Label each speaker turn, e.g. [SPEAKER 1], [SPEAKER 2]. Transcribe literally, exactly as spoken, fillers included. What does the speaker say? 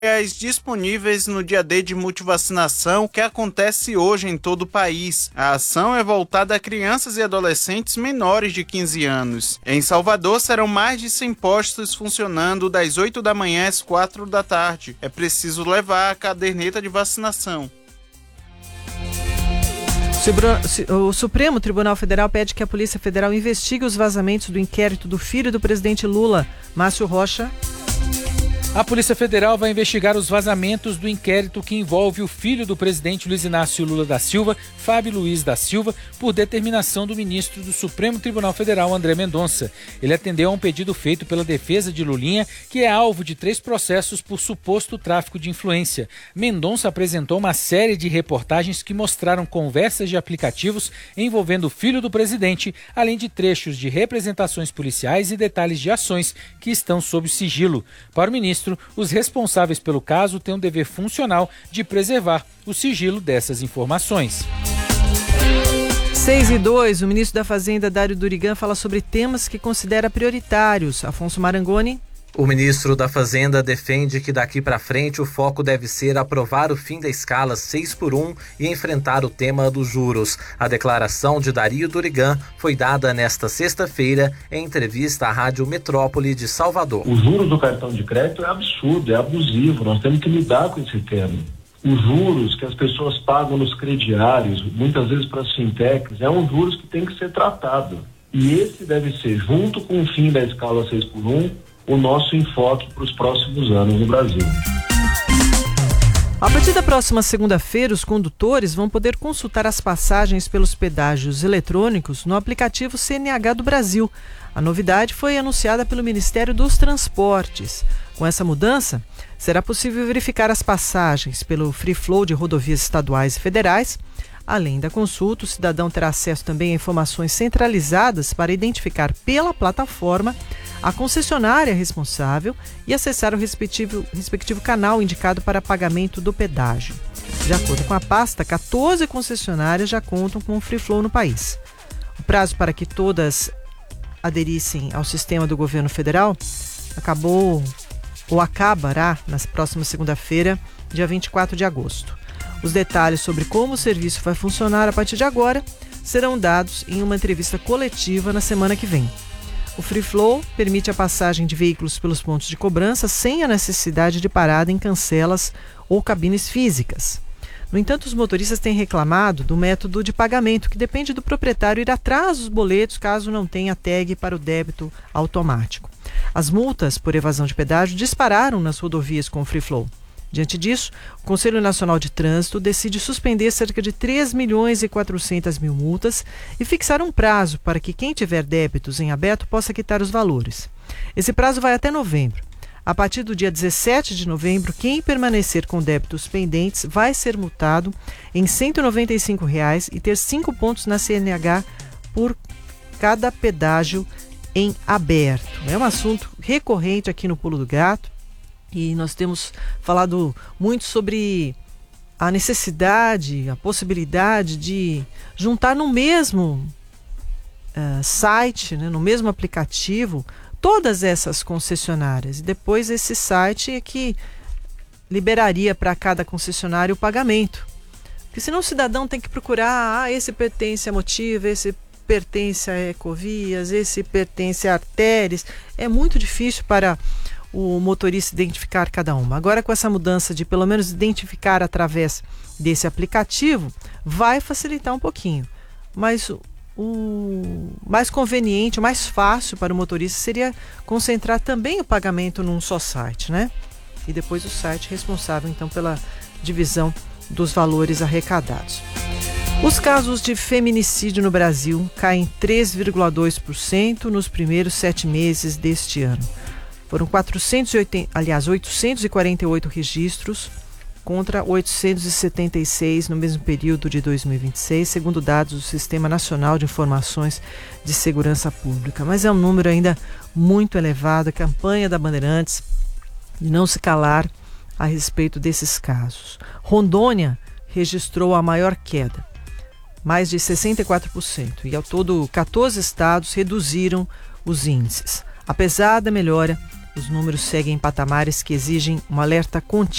[SPEAKER 1] disponíveis no dia D de multivacinação que acontece hoje em todo o país. A ação é voltada a crianças e adolescentes menores de quinze anos. Em Salvador serão mais de cem postos funcionando das oito da manhã às quatro da tarde. É preciso levar a caderneta de vacinação.
[SPEAKER 2] O Supremo Tribunal Federal pede que a Polícia Federal investigue os vazamentos do inquérito do filho do presidente Lula, Márcio Rocha.
[SPEAKER 3] A Polícia Federal vai investigar os vazamentos do inquérito que envolve o filho do presidente Luiz Inácio Lula da Silva, Fábio Luiz da Silva, por determinação do ministro do Supremo Tribunal Federal, André Mendonça. Ele atendeu a um pedido feito pela defesa de Lulinha, que é alvo de três processos por suposto tráfico de influência. Mendonça apresentou uma série de reportagens que mostraram conversas de aplicativos envolvendo o filho do presidente, além de trechos de representações policiais e detalhes de ações que estão sob sigilo. Para o ministro, os responsáveis pelo caso têm um dever funcional de preservar o sigilo dessas informações.
[SPEAKER 2] seis e dois, o ministro da Fazenda, Dário Durigan, fala sobre temas que considera prioritários. Afonso Marangoni.
[SPEAKER 4] O ministro da Fazenda defende que daqui para frente o foco deve ser aprovar o fim da escala seis por um e enfrentar o tema dos juros. A declaração de Dário Durigan foi dada nesta sexta-feira em entrevista à Rádio Metrópole de Salvador.
[SPEAKER 5] O juros do cartão de crédito é absurdo, é abusivo, nós temos que lidar com esse tema. Os juros que as pessoas pagam nos crediários, muitas vezes para as fintechs, é um juros que tem que ser tratado. E esse deve ser, junto com o fim da escala seis por um, o nosso enfoque para os próximos anos no Brasil.
[SPEAKER 2] A partir da próxima segunda-feira, os condutores vão poder consultar as passagens pelos pedágios eletrônicos no aplicativo C N H do Brasil. A novidade foi anunciada pelo Ministério dos Transportes. Com essa mudança, será possível verificar as passagens pelo Free Flow de rodovias estaduais e federais. Além da consulta, o cidadão terá acesso também a informações centralizadas para identificar pela plataforma a concessionária responsável e acessar o respectivo, respectivo canal indicado para pagamento do pedágio. De acordo com a pasta, quatorze concessionárias já contam com o Free Flow no país. O prazo para que todas aderissem ao sistema do governo federal acabou ou acabará na próxima segunda-feira, dia vinte e quatro de agosto. Os detalhes sobre como o serviço vai funcionar a partir de agora serão dados em uma entrevista coletiva na semana que vem. O Free Flow permite a passagem de veículos pelos pontos de cobrança sem a necessidade de parada em cancelas ou cabines físicas. No entanto, os motoristas têm reclamado do método de pagamento, que depende do proprietário ir atrás dos boletos caso não tenha tag para o débito automático. As multas por evasão de pedágio dispararam nas rodovias com o Free Flow. Diante disso, o Conselho Nacional de Trânsito decide suspender cerca de três milhões e quatrocentas mil multas e fixar um prazo para que quem tiver débitos em aberto possa quitar os valores. Esse prazo vai até novembro. A partir do dia dezessete de novembro, quem permanecer com débitos pendentes vai ser multado em cento e noventa e cinco reais e ter cinco pontos na C N H por cada pedágio em aberto. É um assunto recorrente aqui no Pulo do Gato. E nós temos falado muito sobre a necessidade, a possibilidade de juntar no mesmo uh, site, né, no mesmo aplicativo, todas essas concessionárias. E depois esse site é que liberaria para cada concessionário o pagamento. Porque senão o cidadão tem que procurar, ah, esse pertence a Motiva, esse pertence a Ecovias, esse pertence a Artérias. É muito difícil para o motorista identificar cada uma. Agora, com essa mudança de pelo menos identificar através desse aplicativo, vai facilitar um pouquinho. Mas o mais conveniente, o mais fácil para o motorista seria concentrar também o pagamento num só site, né? E depois o site responsável, então, pela divisão dos valores arrecadados. Os casos de feminicídio no Brasil caem três vírgula dois por cento nos primeiros sete meses deste ano. Foram quatrocentos e oitenta, aliás, oitocentos e quarenta e oito registros contra oitocentos e setenta e seis no mesmo período de dois mil e vinte e seis, segundo dados do Sistema Nacional de Informações de Segurança Pública. Mas é um número ainda muito elevado. A campanha da Bandeirantes de não se calar a respeito desses casos. Rondônia registrou a maior queda, mais de sessenta e quatro por cento, e ao todo quatorze estados reduziram os índices. Apesar da melhora, Os números seguem em patamares que exigem um alerta contínuo.